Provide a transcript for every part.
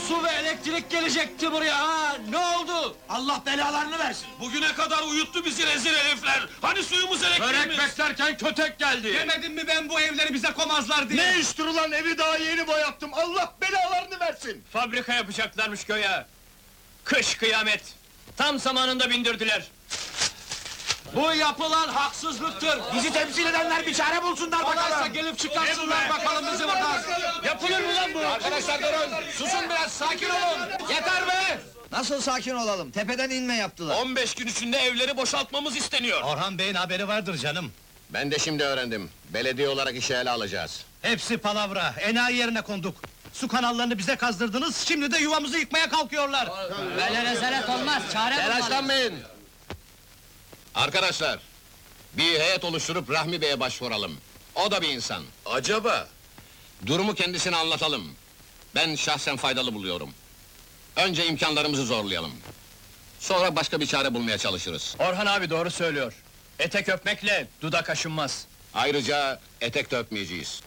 su ve elektrik gelecekti buraya ha! Ne oldu? Allah belalarını versin! Bugüne kadar uyuttu bizi rezil herifler! Hani suyumuz, elektriğimiz? Börek beklerken kötek geldi! Demedim mi ben bu evleri bize komazlar diye? Ne iştir ulan, evi daha yeni boyattım, Allah belalarını versin! Fabrika yapacaklarmış köye! Kış kıyamet! Tam zamanında bindirdiler! Bu yapılan haksızlıktır! Bizi temsil edenler bir çare bulsunlar Bakarsa bakalım! gelip çıkarsınlar bakalım bizi bakalım! Yapılır mı lan bu? Arkadaşlar durun! Susun biraz, sakin olun! Yeter be! Nasıl sakin olalım? Tepeden inme yaptılar. 15 gün içinde evleri boşaltmamız isteniyor! Orhan Bey'in haberi vardır canım. Ben de şimdi öğrendim. Belediye olarak işe ele alacağız. Hepsi palavra, enayi yerine konduk. Su kanallarını bize kazdırdınız, şimdi de yuvamızı yıkmaya kalkıyorlar. Böyle rezalet olmaz, çare Telaşlanmayın! Arkadaşlar, bir heyet oluşturup Rahmi Bey'e başvuralım. O da bir insan. Acaba? Durumu kendisine anlatalım. Ben şahsen faydalı buluyorum. Önce imkanlarımızı zorlayalım. Sonra başka bir çare bulmaya çalışırız. Orhan abi doğru söylüyor. Etek öpmekle dudak aşınmaz. Ayrıca etek de öpmeyeceğiz.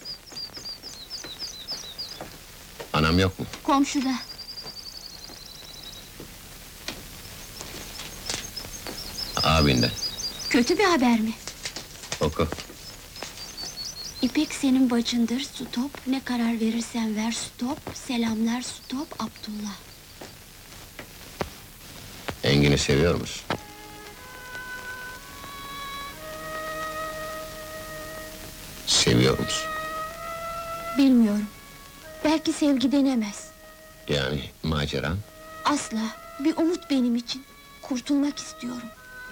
Anam yok mu? Komşuda. Abin de. Kötü bir haber mi? Oku. İpek senin bacındır, stop. Ne karar verirsen ver, stop. Selamlar, stop, Abdullah. Engin'i seviyor musun? Seviyor musun? Bilmiyorum. Belki sevgi denemez. Yani macera? Asla. Bir umut benim için. Kurtulmak istiyorum.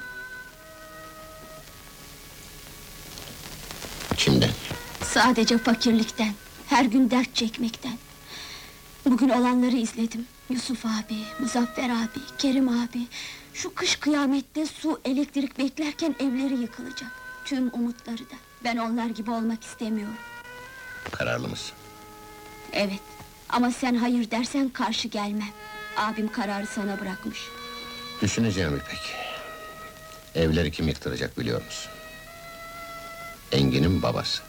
Kimden? Sadece fakirlikten, her gün dert çekmekten. Bugün olanları izledim. Yusuf abi, Muzaffer abi, Kerim abi. Şu kış kıyamette su, elektrik beklerken evleri yıkılacak. Tüm umutları da. Ben onlar gibi olmak istemiyorum. Kararlı mısın? Evet, ama sen hayır dersen karşı gelmem. Abim kararı sana bırakmış. Düşüneceğim İpek. Evleri kim yıktıracak biliyor musun? Engin'in babası.